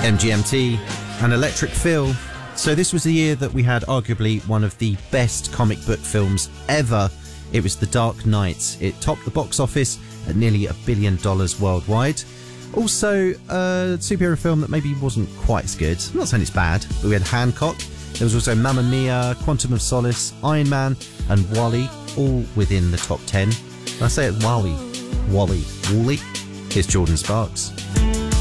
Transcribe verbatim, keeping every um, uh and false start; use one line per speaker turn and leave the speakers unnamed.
M G M T, and Electric Feel. So this was the year that we had arguably one of the best comic book films ever. It was The Dark Knight. It topped the box office at nearly a billion dollars worldwide. Also, a superhero film that maybe wasn't quite as good. I'm not saying it's bad, but we had Hancock. There was also Mamma Mia, Quantum of Solace, Iron Man, and WALL-E, all within the top ten. I say it WALL-E. WALL-E. WALL-E. Here's Jordan Sparks.